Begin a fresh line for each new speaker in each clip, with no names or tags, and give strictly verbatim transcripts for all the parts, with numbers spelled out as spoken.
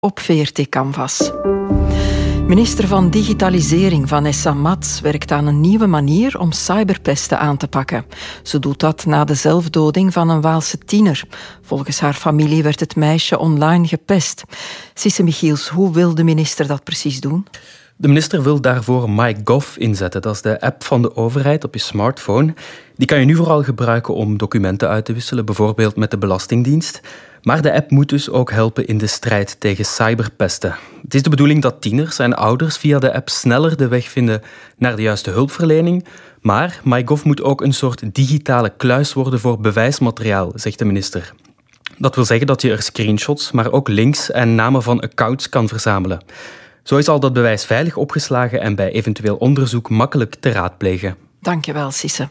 op V R T Canvas. Minister van Digitalisering Vanessa Mats werkt aan een nieuwe manier om cyberpesten aan te pakken. Ze doet dat na de zelfdoding van een Waalse tiener. Volgens haar familie werd het meisje online gepest. Sisse Michiels, hoe wil de minister dat precies doen?
De minister wil daarvoor MyGov inzetten. Dat is de app van de overheid op je smartphone. Die kan je nu vooral gebruiken om documenten uit te wisselen, bijvoorbeeld met de Belastingdienst. Maar de app moet dus ook helpen in de strijd tegen cyberpesten. Het is de bedoeling dat tieners en ouders via de app sneller de weg vinden naar de juiste hulpverlening. Maar MyGov moet ook een soort digitale kluis worden voor bewijsmateriaal, zegt de minister. Dat wil zeggen dat je er screenshots, maar ook links en namen van accounts kan verzamelen. Zo is al dat bewijs veilig opgeslagen en bij eventueel onderzoek makkelijk te raadplegen.
Dankjewel, Sisse.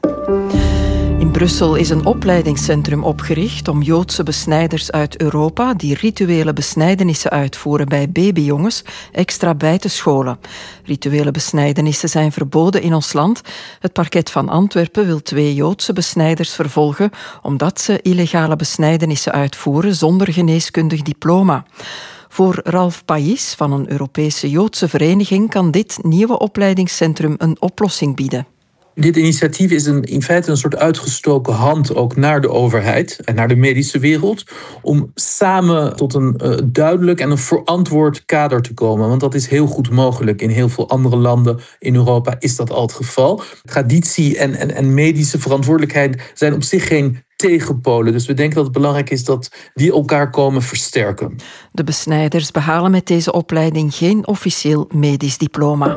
In Brussel is een opleidingscentrum opgericht om Joodse besnijders uit Europa die rituele besnijdenissen uitvoeren bij babyjongens extra bij te scholen. Rituele besnijdenissen zijn verboden in ons land. Het parket van Antwerpen wil twee Joodse besnijders vervolgen omdat ze illegale besnijdenissen uitvoeren zonder geneeskundig diploma. Voor Ralf Pais van een Europese Joodse vereniging kan dit nieuwe opleidingscentrum een oplossing bieden.
Dit initiatief is een, in feite een soort uitgestoken hand ook naar de overheid en naar de medische wereld om samen tot een uh, duidelijk en een verantwoord kader te komen. Want dat is heel goed mogelijk. In heel veel andere landen in Europa is dat al het geval. Traditie en, en, en medische verantwoordelijkheid zijn op zich geen tegenpolen. Dus we denken dat het belangrijk is dat die elkaar komen versterken.
De besnijders behalen met deze opleiding geen officieel medisch diploma.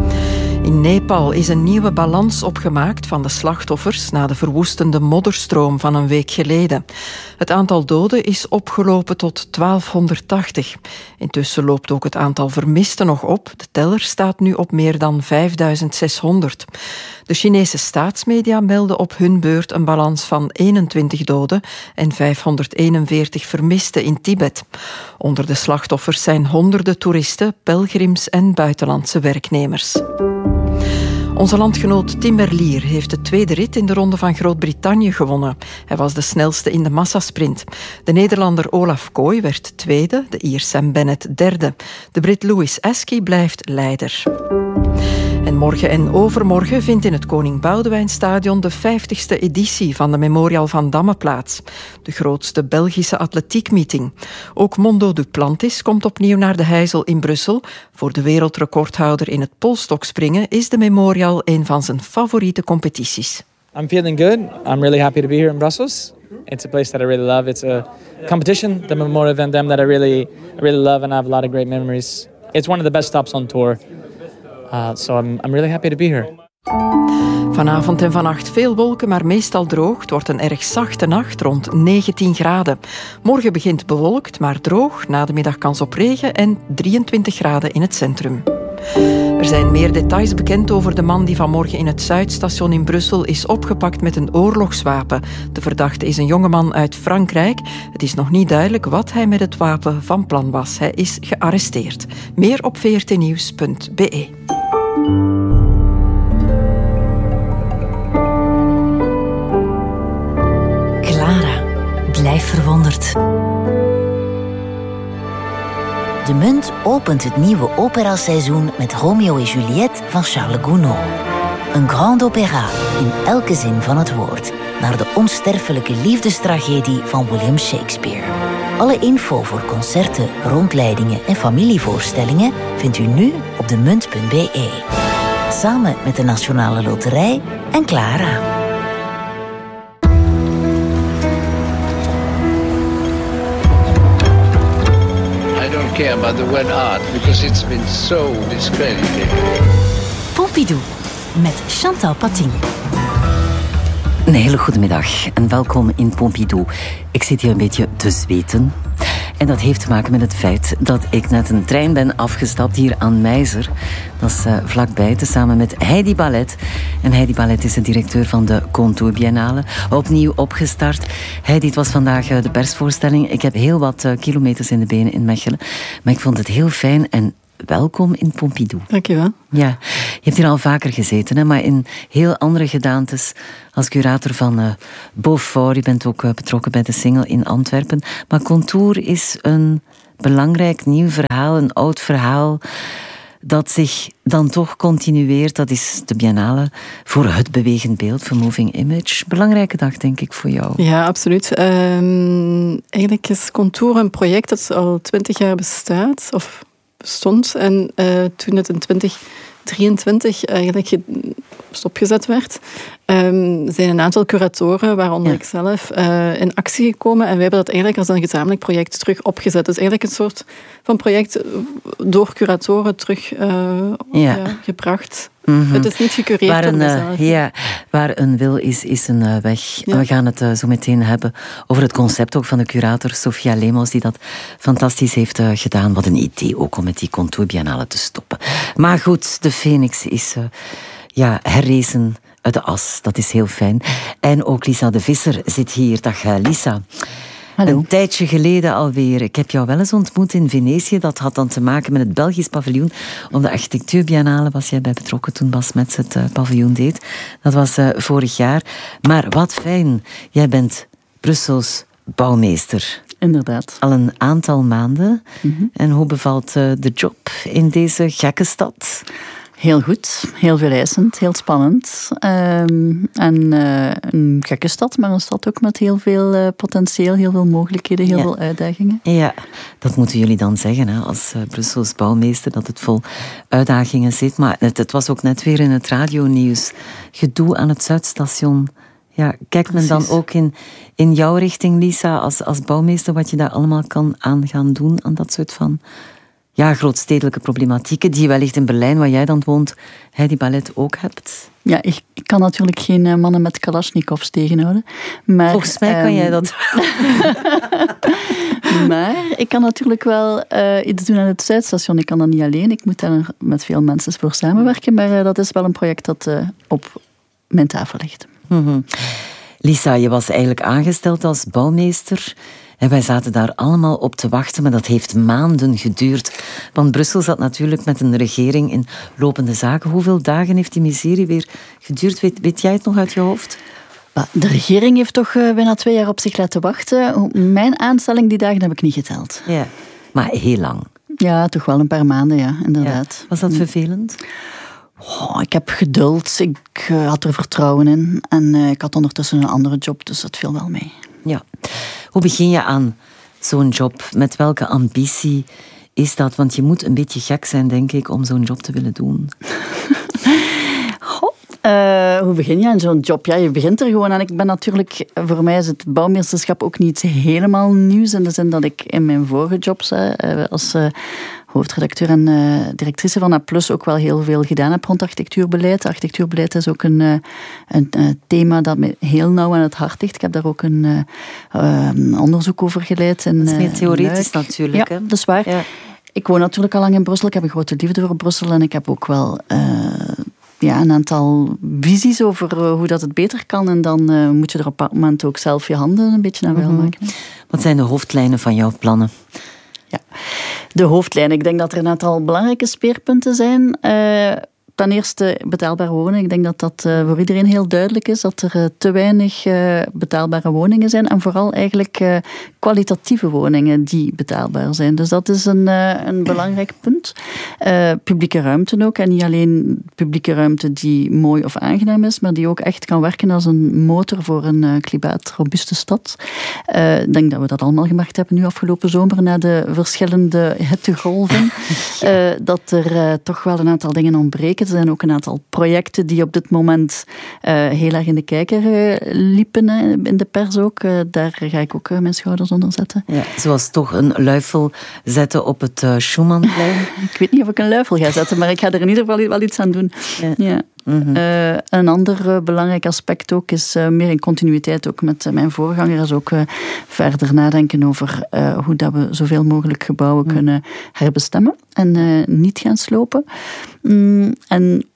In Nepal is een nieuwe balans opgemaakt van de slachtoffers na de verwoestende modderstroom van een week geleden. Het aantal doden is opgelopen tot twaalfhonderdtachtig. Intussen loopt ook het aantal vermisten nog op. De teller staat nu op meer dan vijfduizend zeshonderd. De Chinese staatsmedia melden op hun beurt een balans van eenentwintig doden en vijfhonderdeenenveertig vermisten in Tibet. Onder de slachtoffers zijn honderden toeristen, pelgrims en buitenlandse werknemers. Onze landgenoot Tim Merlier heeft de tweede rit in de Ronde van Groot-Brittannië gewonnen. Hij was de snelste in de massasprint. De Nederlander Olaf Kooi werd tweede, de Ier Sam Bennett derde. De Brit Louis Askey blijft leider. En morgen en overmorgen vindt in het Koning Boudewijnstadion de vijftigste editie van de Memorial van Damme plaats. De grootste Belgische atletiekmeeting. Ook Mondo Duplantis komt opnieuw naar de Heijzel in Brussel. Voor de wereldrecordhouder in het polstokspringen is de Memorial een van zijn favoriete competities.
I'm feeling good. I'm really happy to be here in Brussels. It's a place that I really love. It's a competition, the Memorial van Damme, that I really, I really love and I have a lot of great memories. It's one of the best stops on tour. Uh, so I'm, I'm really happy to be here.
Vanavond en vannacht veel wolken, maar meestal droog. Het wordt een erg zachte nacht, rond negentien graden. Morgen begint bewolkt, maar droog. Na de middag kans op regen en drieëntwintig graden in het centrum. Er zijn meer details bekend over de man die vanmorgen in het Zuidstation in Brussel is opgepakt met een oorlogswapen. De verdachte is een jongeman uit Frankrijk. Het is nog niet duidelijk wat hij met het wapen van plan was. Hij is gearresteerd. Meer op v r t nieuws punt b e.
Clara, blijf verwonderd. De Munt opent het nieuwe operaseizoen met Romeo en Juliette van Charles Gounod. Een grand opéra in elke zin van het woord, naar de onsterfelijke liefdestragedie van William Shakespeare. Alle info voor concerten, rondleidingen en familievoorstellingen vindt u nu op de munt punt b e. Samen met de Nationale Loterij en Clara.
About the word art because it's been so discredited.
Pompidou met Chantal Patin. Een hele goede middag en welkom in Pompidou. Ik zit hier een beetje te zweten. En dat heeft te maken met het feit dat ik net een trein ben afgestapt hier aan Meizer. Dat is uh, vlakbij, tezamen met Heidi Ballet. En Heidi Ballet is de directeur van de Contour Biennale. Opnieuw opgestart. Heidi, het was vandaag uh, de persvoorstelling. Ik heb heel wat uh, kilometers in de benen in Mechelen. Maar ik vond het heel fijn en
welkom in Pompidou.
Dank je wel.
Ja, je hebt hier al vaker gezeten, hè, maar in heel andere gedaantes als curator van uh, Beaufort. Je bent ook uh, betrokken bij de Singel in Antwerpen. Maar Contour is een belangrijk nieuw verhaal, een oud verhaal dat zich dan toch continueert. Dat is de Biennale voor het bewegend beeld, voor Moving Image. Belangrijke dag, denk ik, voor jou.
Ja, absoluut. Um, eigenlijk is Contour een project dat al twintig jaar bestaat, of bestond. En uh, toen het in twintig drieëntwintig eigenlijk stopgezet werd, um, zijn een aantal curatoren, waaronder ja. ik zelf, uh, in actie gekomen. En wij hebben dat eigenlijk als een gezamenlijk project terug opgezet. Dus eigenlijk een soort van project door curatoren terug uh, ja. Ja, gebracht. Mm-hmm. Het is niet gecureerd
waar een,
door mezelf.
Uh, ja, waar een wil is, is een uh, weg. Ja. We gaan het uh, zo meteen hebben over het concept ook van de curator Sofia Lemos, die dat fantastisch heeft uh, gedaan. Wat een idee ook om met die Contour Biennale te stoppen. Maar goed, de Phoenix is uh, ja, herrezen uit de as. Dat is heel fijn. En ook Lisa de Visser zit hier. Dag uh, Lisa.
Hallo.
Een tijdje geleden alweer. Ik heb jou wel eens ontmoet in Venetië. Dat had dan te maken met het Belgisch paviljoen. Op de architectuurbiennale was jij bij betrokken toen Bas Mets het uh, paviljoen deed. Dat was uh, vorig jaar. Maar wat fijn. Jij bent Brussels bouwmeester.
Inderdaad.
Al een aantal maanden.
Mm-hmm. En
hoe bevalt uh, de job in deze gekke stad?
Heel goed, heel verrijzend, heel spannend. Um, en uh, een gekke stad, maar een stad ook met heel veel uh, potentieel, heel veel mogelijkheden, heel ja. veel uitdagingen.
Ja, dat moeten jullie dan zeggen, hè, als uh, Brussels bouwmeester, dat het vol uitdagingen zit. Maar het, het was ook net weer in het radionieuws. Gedoe aan het Zuidstation. Ja, kijkt men dan ook in, in jouw richting, Lisa, als, als bouwmeester, wat je daar allemaal kan aan gaan doen, aan dat soort van... Ja, grootstedelijke problematieken die je wellicht in Berlijn, waar jij dan woont, Heidi Ballet ook hebt?
Ja, ik, ik kan natuurlijk geen uh, mannen met kalasjnikovs tegenhouden. Maar,
volgens mij kan um, jij dat.
Maar ik kan natuurlijk wel uh, iets doen aan het Zuidstation. Ik kan dat niet alleen. Ik moet daar met veel mensen voor samenwerken. Maar uh, dat is wel een project dat uh, op mijn tafel ligt.
Mm-hmm. Lisa, je was eigenlijk aangesteld als bouwmeester. En wij zaten daar allemaal op te wachten, maar dat heeft maanden geduurd. Want Brussel zat natuurlijk met een regering in lopende zaken. Hoeveel dagen heeft die miserie weer geduurd? Weet, weet jij het nog uit je hoofd?
De regering heeft toch bijna twee jaar op zich laten wachten. Mijn aanstelling die dagen heb ik niet geteld.
Ja, maar heel lang.
Ja, toch wel een paar maanden, ja, inderdaad.
Ja. Was dat vervelend?
Oh, ik heb geduld, ik uh, had er vertrouwen in. En uh, ik had ondertussen een andere job, dus dat viel wel mee.
Ja. Hoe begin je aan zo'n job? Met welke ambitie is dat? Want je moet een beetje gek zijn, denk ik, om zo'n job te willen doen.
Goh, uh, hoe begin je aan zo'n job? Ja, je begint er gewoon aan. Ik ben natuurlijk, voor mij is het bouwmeesterschap ook niet helemaal nieuws. In de zin dat ik in mijn vorige jobs uh, als... Uh, hoofdredacteur en uh, directrice van A Plus ook wel heel veel gedaan heb rond architectuurbeleid. Architectuurbeleid is ook een, uh, een uh, thema dat me heel nauw aan het hart ligt. Ik heb daar ook een, uh, een onderzoek over geleid. En,
dat is meer theoretisch
uh,
natuurlijk.
Ja,
hè?
dat is waar. Ja. Ik woon natuurlijk al lang in Brussel. Ik heb een grote liefde voor Brussel. En ik heb ook wel uh, ja, een aantal visies over uh, hoe dat het beter kan. En dan uh, moet je er op een bepaald moment ook zelf je handen een beetje naar wel
mm-hmm.
maken.
Wat zijn de hoofdlijnen van jouw plannen?
Ja, de hoofdlijnen. Ik denk dat er een aantal belangrijke speerpunten zijn. Uh, ten eerste betaalbaar wonen. Ik denk dat dat uh, voor iedereen heel duidelijk is. Dat er uh, te weinig uh, betaalbare woningen zijn. En vooral eigenlijk uh, kwalitatieve woningen die betaalbaar zijn. Dus dat is een, uh, een belangrijk punt. Uh, publieke ruimte ook. En niet alleen publieke ruimte die mooi of aangenaam is. Maar die ook echt kan werken als een motor voor een uh, klimaatrobuuste stad. Uh, ik denk dat we dat allemaal gemerkt hebben nu afgelopen zomer. Na de verschillende hittegolven. uh, dat er uh, toch wel een aantal dingen ontbreken. Er zijn ook een aantal projecten die op dit moment uh, heel erg in de kijker uh, liepen, uh, in de pers ook. Uh, daar ga ik ook uh, mijn schouders onder zetten.
Ja, zoals toch een luifel zetten op het uh, Schumannplein.
Ik weet niet of ik een luifel ga zetten, maar ik ga er in ieder geval wel iets aan doen. Ja. Ja. Mm-hmm. Uh, een ander uh, belangrijk aspect ook is uh, meer in continuïteit ook met uh, mijn voorganger is ook uh, verder nadenken over uh, hoe dat we zoveel mogelijk gebouwen mm. kunnen herbestemmen en uh, niet gaan slopen. Mm, en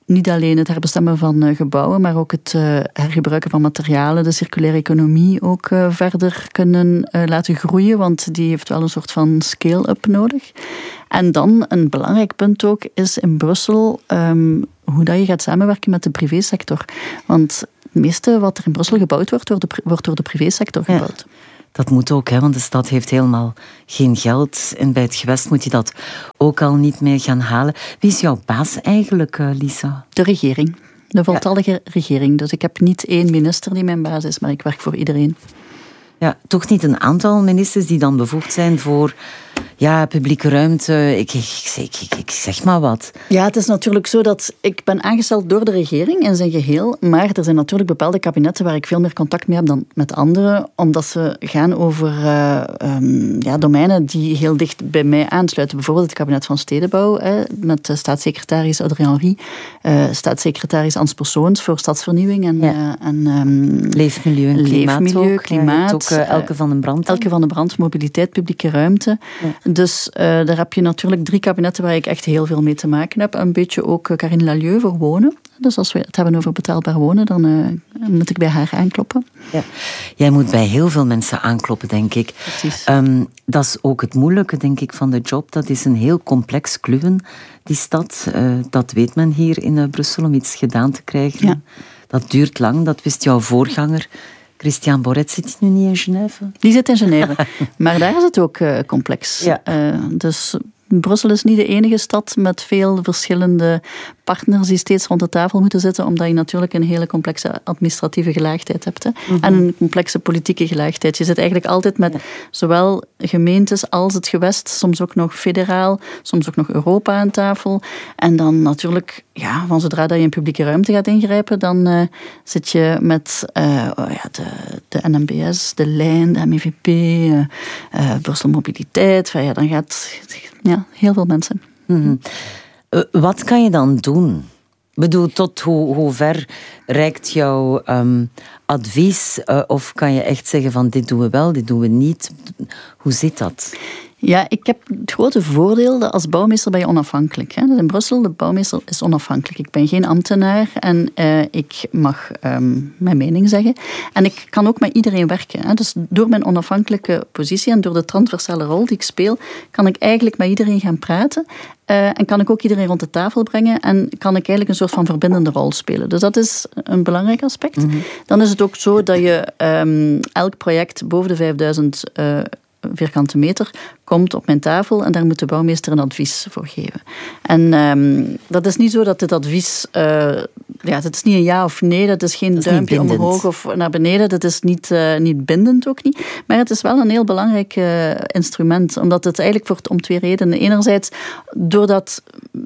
niet alleen het herbestemmen van uh, gebouwen, maar ook het uh, hergebruiken van materialen, de circulaire economie ook uh, verder kunnen uh, laten groeien, want die heeft wel een soort van scale-up nodig. En dan een belangrijk punt ook is in Brussel um, hoe dat je gaat samenwerken met de privésector. Want het meeste wat er in Brussel gebouwd wordt, wordt, de, wordt door de privésector gebouwd.
Ja. Dat moet ook, hè, want de stad heeft helemaal geen geld. En bij het gewest moet je dat ook al niet meer gaan halen. Wie is jouw baas eigenlijk, Lisa?
De regering. De voltallige ja. regering. Dus ik heb niet één minister die mijn baas is, maar ik werk voor iedereen.
Ja, toch niet een aantal ministers die dan bevoegd zijn voor ja, publieke ruimte. Ik, ik, ik, ik, ik zeg maar wat.
Ja, het is natuurlijk zo dat ik ben aangesteld door de regering in zijn geheel, maar er zijn natuurlijk bepaalde kabinetten waar ik veel meer contact mee heb dan met anderen, omdat ze gaan over uh, um, ja, domeinen die heel dicht bij mij aansluiten. Bijvoorbeeld het kabinet van Stedenbouw, hè, met de staatssecretaris Audrey Henry, uh, staatssecretaris Ans Persoons voor stadsvernieuwing en, ja. uh, en um,
leefmilieu en klimaat.
Leefmilieu,
ook.
klimaat.
Ook uh, Elke van den Brand.
Elke van den Brand, mobiliteit, publieke ruimte. Ja. Dus uh, daar heb je natuurlijk drie kabinetten waar ik echt heel veel mee te maken heb. Een beetje ook uh, Karine Lalieu voor wonen. Dus als we het hebben over betaalbaar wonen, dan uh, moet ik bij haar aankloppen.
Ja. Jij moet bij heel veel mensen aankloppen, denk ik.
Precies.
Um, dat is ook het moeilijke, denk ik, van de job. Dat is een heel complex kluwen, die stad. Uh, dat weet men hier in uh, Brussel, om iets gedaan te krijgen.
Ja.
Dat duurt lang, dat wist jouw voorganger. Christian Borret zit nu niet in Genève?
Die zit in Genève. Maar daar is het ook uh, complex.
Ja.
Uh, dus Brussel is niet de enige stad met veel verschillende partners die steeds rond de tafel moeten zitten, omdat je natuurlijk een hele complexe administratieve gelaagdheid hebt. Hè? Mm-hmm. En een complexe politieke gelaagdheid. Je zit eigenlijk altijd met zowel gemeentes als het gewest, soms ook nog federaal, soms ook nog Europa aan tafel. En dan natuurlijk, ja, van zodra dat je in publieke ruimte gaat ingrijpen, dan uh, zit je met uh, oh ja, de, de N M B S, de Lijn, de M E V P, uh, uh, Brussel Mobiliteit. Ja, dan gaat ja, heel veel mensen.
Mm-hmm. Uh, wat kan je dan doen? Ik bedoel, tot hoe, hoe ver reikt jouw um, advies? Uh, of kan je echt zeggen van dit doen we wel, dit doen we niet? Hoe zit dat?
Ja, ik heb het grote voordeel dat als bouwmeester ben je onafhankelijk. Hè? Dus in Brussel, de bouwmeester is onafhankelijk. Ik ben geen ambtenaar en uh, ik mag um, mijn mening zeggen. En ik kan ook met iedereen werken. Hè? Dus door mijn onafhankelijke positie en door de transversale rol die ik speel, kan ik eigenlijk met iedereen gaan praten. Uh, en kan ik ook iedereen rond de tafel brengen en kan ik eigenlijk een soort van verbindende rol spelen. Dus dat is een belangrijk aspect. Mm-hmm. Dan is het ook zo dat je um, elk project boven de vijfduizend uh, vierkante meter komt op mijn tafel en daar moet de bouwmeester een advies voor geven. En um, dat is niet zo dat dit advies, uh, ja, dat is niet een ja of nee, dat is geen dat is duimpje omhoog of naar beneden, dat is niet, uh, niet bindend ook niet, maar het is wel een heel belangrijk uh, instrument, omdat het eigenlijk voor om twee redenen. Enerzijds, doordat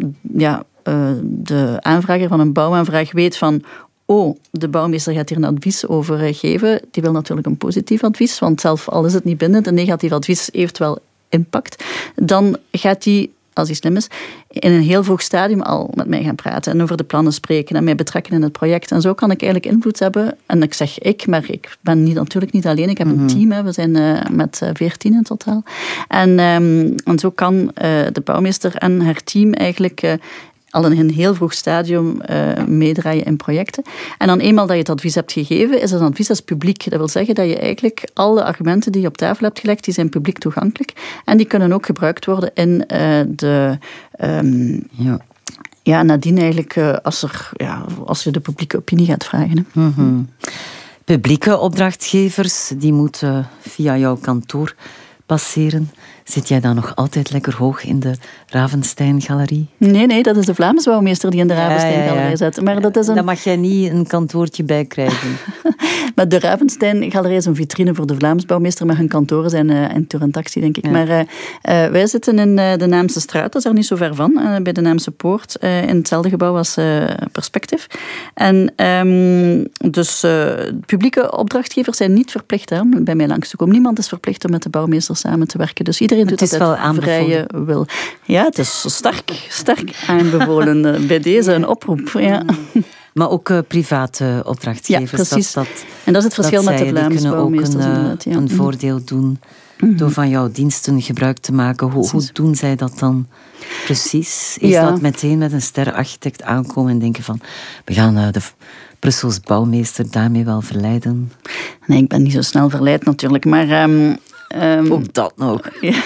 ja, uh, de aanvrager van een bouwaanvraag weet van oh, de bouwmeester gaat hier een advies over geven. Die wil natuurlijk een positief advies, want zelf al is het niet bindend, een negatief advies heeft wel impact. Dan gaat hij, als hij slim is, in een heel vroeg stadium al met mij gaan praten en over de plannen spreken en mij betrekken in het project. En zo kan ik eigenlijk invloed hebben. En ik zeg ik, maar ik ben niet, natuurlijk niet alleen. Ik heb mm-hmm. een team, hè. We zijn uh, met veertien uh, in totaal. En, um, en zo kan uh, de bouwmeester en haar team eigenlijk Uh, al in een heel vroeg stadium uh, meedraaien in projecten. En dan eenmaal dat je het advies hebt gegeven, is het advies als publiek. Dat wil zeggen dat je eigenlijk alle argumenten die je op tafel hebt gelegd, die zijn publiek toegankelijk. En die kunnen ook gebruikt worden in uh, de Um, ja. Ja, nadien eigenlijk, uh, als, er, ja, als je de publieke opinie gaat vragen. Hè.
Mm-hmm. Publieke opdrachtgevers, die moeten via jouw kantoor passeren. Zit jij dan nog altijd lekker hoog in de Ravenstein-galerie?
Nee, nee, dat is de Vlaamse bouwmeester die in de Ravenstein-galerie ja, ja, ja. zit. Maar dat is een...
Daar mag jij niet een kantoortje bij krijgen.
Maar de Ravenstein-galerie is een vitrine voor de Vlaamse bouwmeester, maar hun kantoren zijn uh, in tour en taxi, denk ik. Ja. Maar uh, uh, wij zitten in uh, de Naamse straat, dat is er niet zo ver van, uh, bij de Naamse Poort, uh, in hetzelfde gebouw als uh, Perspective. En um, dus uh, publieke opdrachtgevers zijn niet verplicht hè, om bij mij langs te komen. Niemand is verplicht om met de bouwmeester samen te werken. Dus iedereen doet het uit vrije wil. Ja, het is sterk, sterk aanbevolen. Bij deze een oproep. Ja.
Maar ook uh, private opdrachtgevers.
Ja, precies.
Dat, dat,
en dat is het verschil met de Vlaamse
bouwmeesters.
Die kunnen ook een,
een,
ja.
een voordeel doen mm-hmm. door van jouw diensten gebruik te maken. Hoe, hoe doen zij dat dan precies? Is ja. dat meteen met een sterrenarchitect aankomen en denken van, we gaan uh, de Brussels bouwmeester daarmee wel verleiden?
Nee, ik ben niet zo snel verleid natuurlijk, maar... Um, um,
Ook dat nog.
Ja.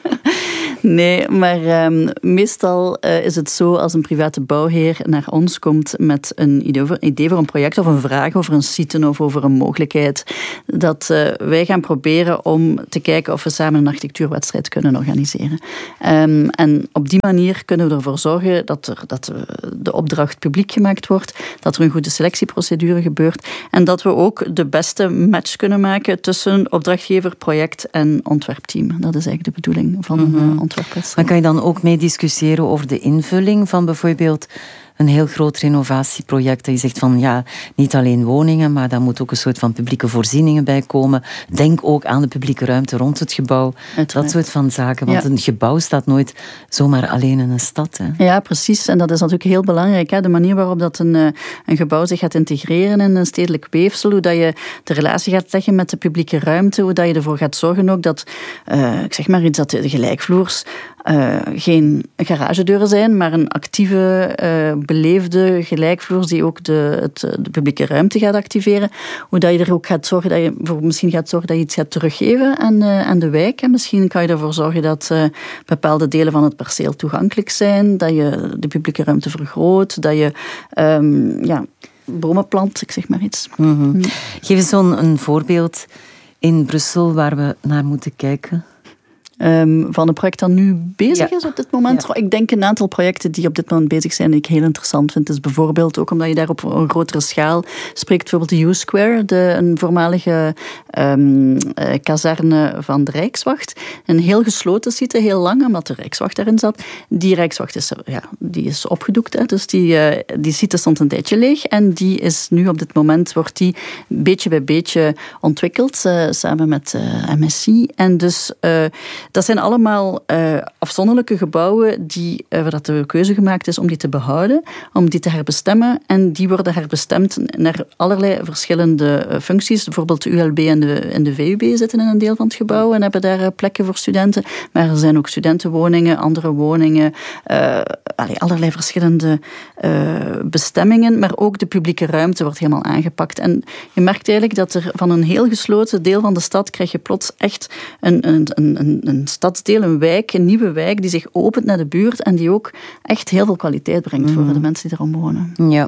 Nee, maar um, meestal uh, is het zo als een private bouwheer naar ons komt met een idee voor, idee voor een project of een vraag over een site of over een mogelijkheid, dat uh, wij gaan proberen om te kijken of we samen een architectuurwedstrijd kunnen organiseren. Um, en op die manier kunnen we ervoor zorgen dat, er, dat de opdracht publiek gemaakt wordt, dat er een goede selectieprocedure gebeurt en dat we ook de beste match kunnen maken tussen opdrachtgever, project en ontwerpteam. Dat is eigenlijk de bedoeling van een mm-hmm. ontwerp.
Maar kan je dan ook mee discussiëren over de invulling van bijvoorbeeld een heel groot renovatieproject? Dat je zegt van ja, niet alleen woningen, maar daar moet ook een soort van publieke voorzieningen bij komen. Denk ook aan de publieke ruimte rond het gebouw. Uiteraard. Dat soort van zaken. Want ja. een gebouw staat nooit zomaar alleen in een stad. Hè.
Ja, precies. En dat is natuurlijk heel belangrijk. Hè? De manier waarop dat een, een gebouw zich gaat integreren in een stedelijk weefsel. Hoe dat je de relatie gaat leggen met de publieke ruimte. Hoe dat je ervoor gaat zorgen ook dat, uh, ik zeg maar iets, dat de gelijkvloers Uh, geen garagedeuren zijn, maar een actieve, uh, beleefde gelijkvloers die ook de, het, de publieke ruimte gaat activeren. Hoe dat je er ook gaat zorgen dat je voor, misschien gaat zorgen dat je iets gaat teruggeven aan, uh, aan de wijk. En misschien kan je ervoor zorgen dat uh, bepaalde delen van het perceel toegankelijk zijn, dat je de publieke ruimte vergroot, dat je um, ja, bomen plant, ik zeg maar iets.
Mm-hmm. Mm. Geef eens zo'n een voorbeeld in Brussel waar we naar moeten kijken.
Um, van een project dat nu bezig
ja.
is op dit moment. Ja. Ik denk een aantal projecten die op dit moment bezig zijn die ik heel interessant vind. Dus bijvoorbeeld ook omdat je daar op een grotere schaal spreekt. Bijvoorbeeld de U-Square, de, een voormalige um, uh, kazerne van de Rijkswacht. Een heel gesloten site, heel lang, omdat de Rijkswacht daarin zat. Die Rijkswacht is, ja, die is opgedoekt. Hè. Dus die, uh, die site stond een tijdje leeg. En die is nu op dit moment, wordt die beetje bij beetje ontwikkeld. Uh, samen met uh, M S I. En dus... Uh, Dat zijn allemaal uh, afzonderlijke gebouwen die, uh, waar dat de keuze gemaakt is om die te behouden, om die te herbestemmen. En die worden herbestemd naar allerlei verschillende uh, functies. Bijvoorbeeld de U L B en de, en de V U B zitten in een deel van het gebouw en hebben daar uh, plekken voor studenten. Maar er zijn ook studentenwoningen, andere woningen, uh, allee, allerlei verschillende uh, bestemmingen. Maar ook de publieke ruimte wordt helemaal aangepakt. En je merkt eigenlijk dat er van een heel gesloten deel van de stad krijg je plots echt een, een, een, een een stadsdeel, een wijk, een nieuwe wijk die zich opent naar de buurt en die ook echt heel veel kwaliteit brengt voor mm. de mensen die erom wonen.
Ja.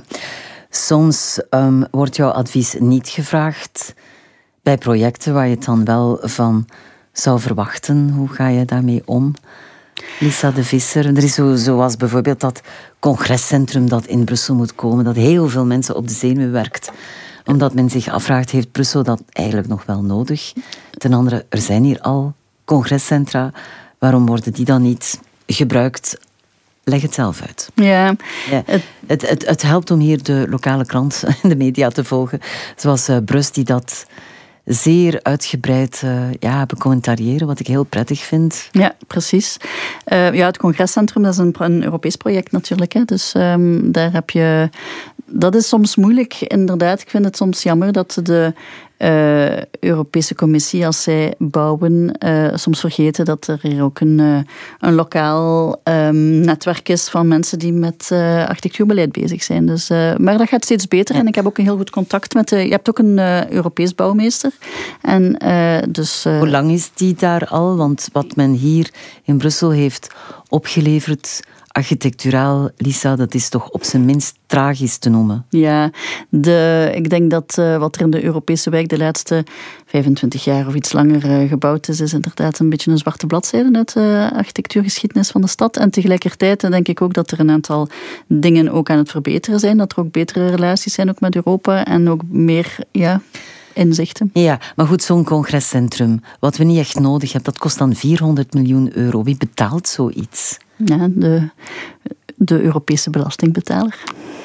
Soms um, wordt jouw advies niet gevraagd bij projecten waar je het dan wel van zou verwachten. Hoe ga je daarmee om? Lisa de Visser, er is zo, zoals bijvoorbeeld dat congrescentrum dat in Brussel moet komen, dat heel veel mensen op de zenuw werkt. Omdat men zich afvraagt, heeft Brussel dat eigenlijk nog wel nodig? Ten andere, er zijn hier al congrescentra, waarom worden die dan niet gebruikt? Leg het zelf uit.
Ja,
ja het, het, het, het helpt om hier de lokale krant en de media te volgen. Zoals uh, Brust, die dat zeer uitgebreid uh, ja, becommentariëren, wat ik heel prettig vind.
Ja, precies. Uh, ja, het congrescentrum, dat is een, een Europees project natuurlijk. Hè. Dus um, daar heb je... Dat is soms moeilijk, inderdaad. Ik vind het soms jammer dat de uh, Europese Commissie, als zij bouwen, uh, soms vergeten dat er hier ook een, uh, een lokaal um, netwerk is van mensen die met uh, architectuurbeleid bezig zijn. Dus, uh, maar dat gaat steeds beter en ik heb ook een heel goed contact met de... Je hebt ook een uh, Europees bouwmeester. En, uh, dus, uh,
Hoe lang is die daar al? Want wat men hier in Brussel heeft opgeleverd... architecturaal, Lisa, dat is toch op zijn minst tragisch te noemen.
Ja, de, ik denk dat uh, wat er in de Europese wijk de laatste vijfentwintig jaar of iets langer uh, gebouwd is, is inderdaad een beetje een zwarte bladzijde uit de architectuurgeschiedenis van de stad. En tegelijkertijd denk ik ook dat er een aantal dingen ook aan het verbeteren zijn, dat er ook betere relaties zijn ook met Europa en ook meer... ja. inzichten.
Ja, maar goed, zo'n congrescentrum, wat we niet echt nodig hebben, dat kost dan vierhonderd miljoen euro. Wie betaalt zoiets?
Ja, de, de Europese belastingbetaler.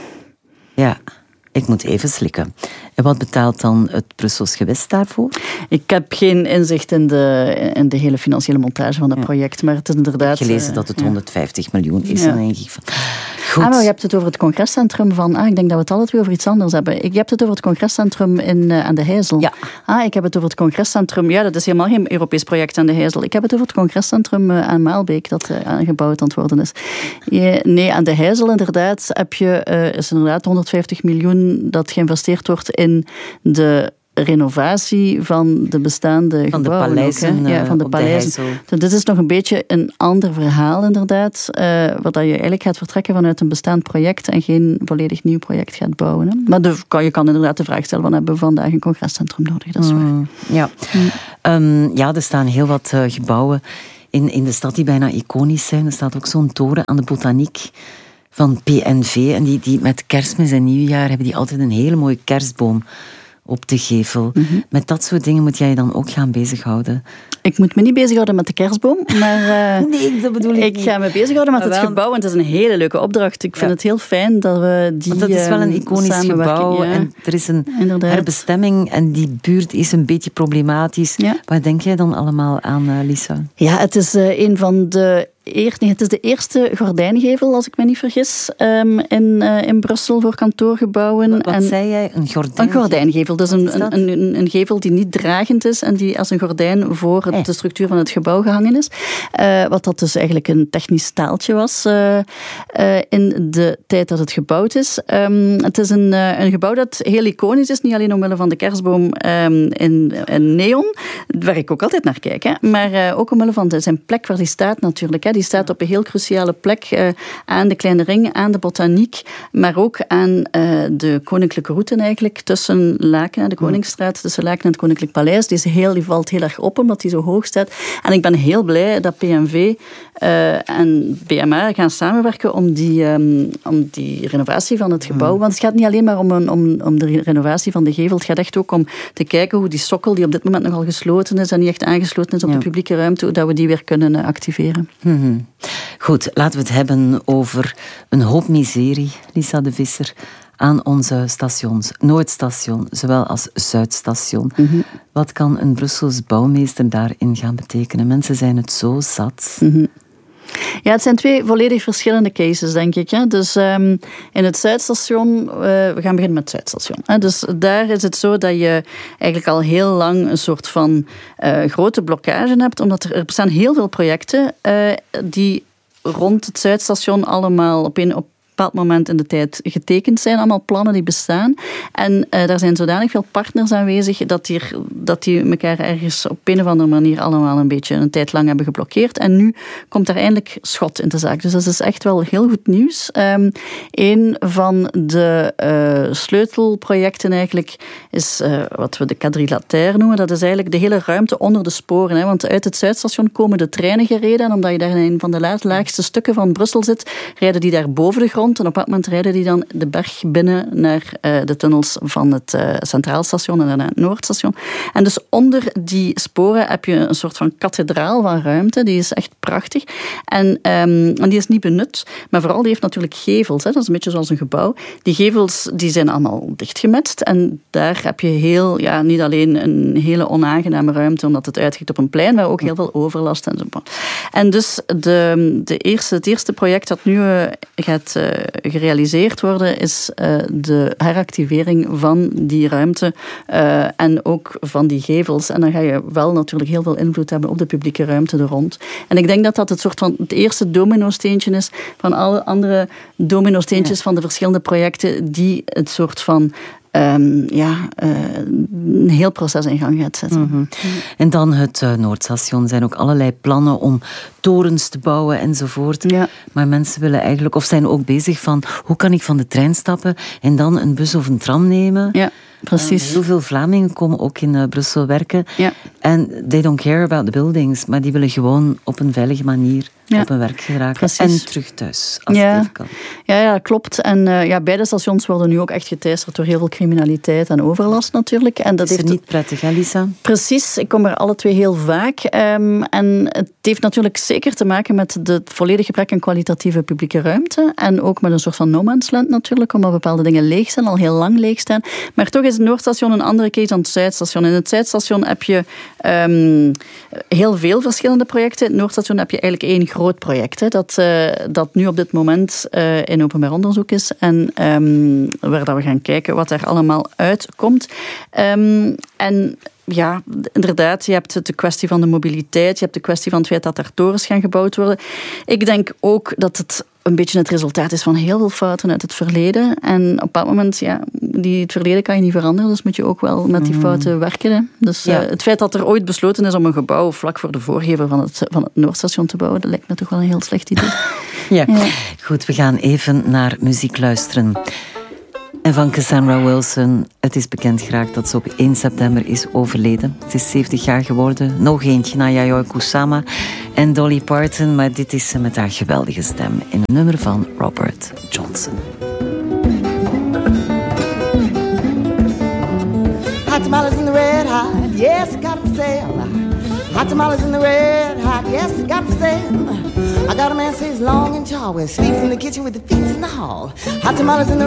Ja, ik moet even slikken. En wat betaalt dan het Brussels gewest daarvoor?
Ik heb geen inzicht in de, in de hele financiële montage van dat ja. project, maar het is inderdaad...
Ik heb gelezen dat het ja. honderdvijftig miljoen is. Ja. En dan denk ik van... Goed.
Ah, maar je hebt het over het congrescentrum van... Ah, ik denk dat we het alle twee over iets anders hebben. Ik, je hebt het over het congrescentrum in, uh, aan de Heijzel.
Ja.
Ah, ik heb het over het congrescentrum... Ja, dat is helemaal geen Europees project aan de Heijzel. Ik heb het over het congrescentrum uh, aan Maalbeek, dat uh, aangebouwd aan het worden is. Je, nee, aan de Heijzel inderdaad heb je... Uh, is inderdaad honderdvijftig miljoen dat geïnvesteerd wordt in de... renovatie van de bestaande
van
gebouwen.
De paleizen,
ook, ja, van de paleizen. Dus dit is nog een beetje een ander verhaal inderdaad, uh, waar je eigenlijk gaat vertrekken vanuit een bestaand project en geen volledig nieuw project gaat bouwen. Hè. Maar de, je kan inderdaad de vraag stellen, van hebben we vandaag een congrescentrum nodig? Dat is waar.
Mm, ja. Mm. Um, ja, er staan heel wat uh, gebouwen in, in de stad die bijna iconisch zijn. Er staat ook zo'n toren aan de Botaniek van P N V en die, die met Kerstmis en Nieuwjaar hebben die altijd een hele mooie kerstboom op de gevel. Mm-hmm. Met dat soort dingen moet jij je dan ook gaan bezighouden.
Ik moet me niet bezighouden met de kerstboom, maar uh,
nee, dat bedoel ik
ik
niet.
ga me bezighouden met het
wel...
gebouw. En het is een hele leuke opdracht. Ik vind ja. het heel fijn dat we die
Want dat is wel een iconisch gebouw. Ja. En er is een
Inderdaad.
herbestemming en die buurt is een beetje problematisch. Ja. Waar denk jij dan allemaal aan, uh, Lisa?
Ja, het is uh, een van de... Eer, nee, het is de eerste gordijngevel, als ik me niet vergis, um, in, uh, in Brussel voor kantoorgebouwen.
Wat, wat
en
zei jij? Een gordijngevel?
Een gordijngevel. Dus een, een, een, een gevel die niet dragend is en die als een gordijn voor het, de structuur van het gebouw gehangen is. Uh, wat dat dus eigenlijk een technisch staaltje was uh, uh, in de tijd dat het gebouwd is. Um, het is een, uh, een gebouw dat heel iconisch is, niet alleen omwille van de kerstboom um, in, in neon, waar ik ook altijd naar kijk, hè, maar uh, ook omwille van de, zijn plek waar die staat natuurlijk. Hè. Die staat op een heel cruciale plek uh, aan de Kleine Ring, aan de Botaniek, maar ook aan uh, de koninklijke route eigenlijk, tussen Laken en de Koningsstraat, tussen Laken en het Koninklijk Paleis. Die, is heel, die valt heel erg op, omdat die zo hoog staat. En ik ben heel blij dat P N V uh, en B M A gaan samenwerken om die, um, om die renovatie van het gebouw. Want het gaat niet alleen maar om, een, om, om de renovatie van de gevel, het gaat echt ook om te kijken hoe die sokkel, die op dit moment nogal gesloten is en niet echt aangesloten is op ja. de publieke ruimte, hoe dat we die weer kunnen uh, activeren.
Mm-hmm. Goed, laten we het hebben over een hoop miserie, Lisa de Visser, aan onze stations. Noordstation, zowel als Zuidstation. Mm-hmm. Wat kan een Brussels bouwmeester daarin gaan betekenen? Mensen zijn het zo zat.
Mm-hmm. Ja, het zijn twee volledig verschillende cases, denk ik. Hè. Dus um, in het Zuidstation, uh, we gaan beginnen met het Zuidstation. Hè. Dus daar is het zo dat je eigenlijk al heel lang een soort van uh, grote blokkage hebt, omdat er, er bestaan heel veel projecten uh, die rond het Zuidstation allemaal op een op een bepaald moment in de tijd getekend zijn. Allemaal plannen die bestaan. En uh, daar zijn zodanig veel partners aanwezig dat die, dat die elkaar ergens op een of andere manier allemaal een beetje een tijd lang hebben geblokkeerd. En nu komt daar eindelijk schot in de zaak. Dus dat is echt wel heel goed nieuws. Um, een van de uh, sleutelprojecten eigenlijk is uh, wat we de quadrilatère noemen. Dat is eigenlijk de hele ruimte onder de sporen. Hè? Want uit het Zuidstation komen de treinen gereden. En omdat je daar in een van de laagste stukken van Brussel zit, rijden die daar boven de grond. En op dat moment rijden die dan de berg binnen naar uh, de tunnels van het uh, Centraal Station en daarna het Noordstation. En dus onder die sporen heb je een soort van kathedraal van ruimte. Die is echt prachtig. En, um, en die is niet benut. Maar vooral, die heeft natuurlijk gevels. Hè. Dat is een beetje zoals een gebouw. Die gevels die zijn allemaal dichtgemetst. En daar heb je heel, ja, niet alleen een hele onaangename ruimte, omdat het uitgiet op een plein, maar ook heel veel overlast en zo. En dus de, de eerste, het eerste project dat nu uh, gaat uh, gerealiseerd worden, is uh, de heractivering van die ruimte uh, en ook van die gevels. En dan ga je wel natuurlijk heel veel invloed hebben op de publieke ruimte er rond. En ik denk dat dat het soort van het eerste domino-steentje is van alle andere domino-steentjes ja. van de verschillende projecten die het soort van Um, ja, uh, een heel proces in gang gaat zetten.
Mm-hmm. En dan het uh, Noordstation. Er zijn ook allerlei plannen om torens te bouwen enzovoort.
Ja.
Maar mensen willen eigenlijk, of zijn ook bezig van, hoe kan ik van de trein stappen en dan een bus of een tram nemen?
Ja, precies.
Uh, heel veel Vlamingen komen ook in uh, Brussel werken.
Ja.
En they don't care about the buildings, maar die willen gewoon op een veilige manier ja. op hun werk geraken.
Precies.
En terug thuis, als
ja.
het even kan.
Ja, ja, klopt. En uh, ja, beide stations worden nu ook echt geteisterd door heel veel criminaliteit en overlast natuurlijk. En dat
is
heeft
niet prettig, hè, Lisa?
Precies. Ik kom er alle twee heel vaak. Um, en het heeft natuurlijk zeker te maken met het volledig gebrek aan kwalitatieve publieke ruimte. En ook met een soort van no man's land natuurlijk, omdat bepaalde dingen leeg staan, al heel lang leeg staan. Maar toch is is het Noordstation een andere case dan het Zuidstation. In het Zuidstation heb je um, heel veel verschillende projecten. In het Noordstation heb je eigenlijk één groot project, hè, dat, uh, dat nu op dit moment uh, in openbaar onderzoek is en um, waar dat we gaan kijken wat er allemaal uitkomt. Um, en ja, inderdaad, je hebt de kwestie van de mobiliteit, je hebt de kwestie van het feit dat er torens gaan gebouwd worden. Ik denk ook dat het een beetje het resultaat is van heel veel fouten uit het verleden. En op dat moment, ja, die, het verleden kan je niet veranderen, dus moet je ook wel met die fouten werken. Hè. Dus ja. uh, het feit dat er ooit besloten is om een gebouw vlak voor de voorgever van het, van het Noordstation te bouwen, dat lijkt me toch wel een heel slecht idee.
Ja, ja. Goed, we gaan even naar muziek luisteren. En van Cassandra Wilson, het is bekend geraakt dat ze op één september is overleden. Ze is zeventig jaar geworden. Nog eentje na Yayoi Kusama en Dolly Parton, maar dit is ze met haar geweldige stem in een nummer van Robert Johnson.
Hot tamales in the red hot, yes, got them for sale. Hot tamales in the red hot, yes, got them for sale. I got a man says long and tall, sleeps in the kitchen with the feet in the hall. Hot tamales in the